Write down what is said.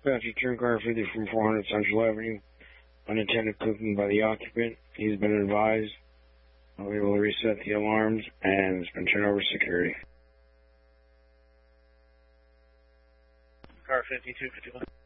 Dispatch, return car 50 from 400 Central Avenue. Unattended cooking by the occupant. He's been advised. We will reset the alarms and it's been turned over to security. Car 5251.